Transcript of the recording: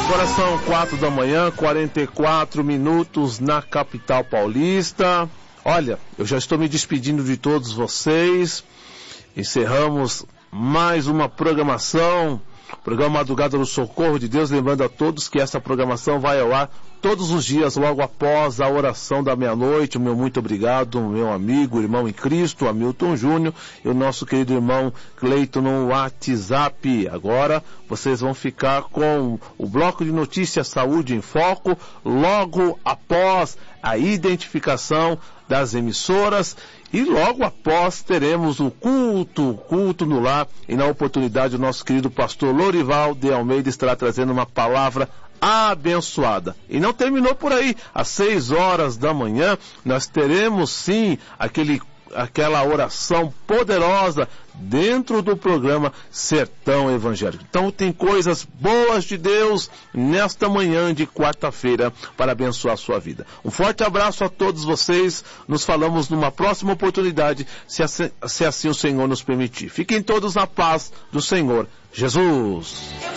Agora são 4 da manhã, 44 minutos na capital paulista. Olha, eu já estou me despedindo de todos vocês. Encerramos mais uma programação, programa Madrugada do Socorro de Deus, lembrando a todos que essa programação vai ao ar todos os dias, logo após a oração da meia-noite. O meu muito obrigado, meu amigo, irmão em Cristo, Hamilton Júnior, e o nosso querido irmão Cleiton no WhatsApp. Agora vocês vão ficar com o bloco de notícias Saúde em Foco, logo após a identificação das emissoras, e logo após teremos o culto no lar, e na oportunidade o nosso querido pastor Lorival de Almeida estará trazendo uma palavra abençoada. E não terminou por aí. Às 6 horas da manhã nós teremos sim aquela oração poderosa dentro do programa Sertão Evangélico. Então tem coisas boas de Deus nesta manhã de quarta-feira para abençoar a sua vida. Um forte abraço a todos vocês. Nos falamos numa próxima oportunidade, se assim o Senhor nos permitir. Fiquem todos na paz do Senhor Jesus.